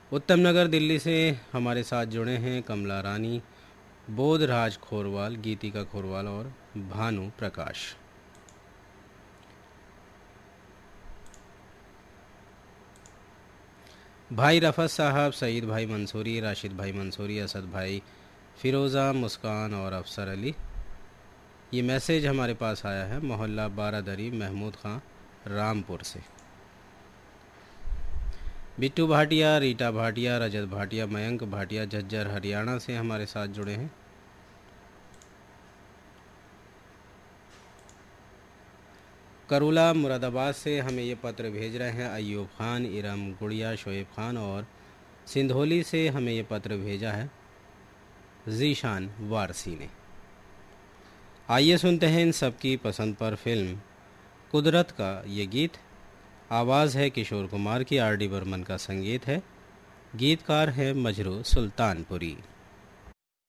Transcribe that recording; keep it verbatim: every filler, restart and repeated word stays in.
उत्तम नगर दिल्ली से हमारे साथ जुड़े हैं कमला रानी, बोधराज खोरवाल, गीतिका खोरवाल और भानु प्रकाश। भाई रफ़त साहब, सईद भाई मंसूरी, राशिद भाई मंसूरी, असद भाई, फ़िरोज़ा, मुस्कान और अफसर अली। ये मैसेज हमारे पास आया है मोहल्ला बारादरी, महमूद खां, रामपुर से। बिट्टू भाटिया, रीटा भाटिया, रजत भाटिया, मयंक भाटिया झज्जर हरियाणा से हमारे साथ जुड़े हैं। करूला मुरादाबाद से हमें ये पत्र भेज रहे हैं अयूब खान, इरम गुड़िया, शोएब खान और सिंधोली से हमें ये पत्र भेजा है जीशान वारसी ने। आइए सुनते हैं इन सबकी पसंद पर फिल्म कुदरत का ये गीत। आवाज़ है किशोर कुमार की, आर डी बर्मन का संगीत है, गीतकार है मजरू सुल्तानपुरी।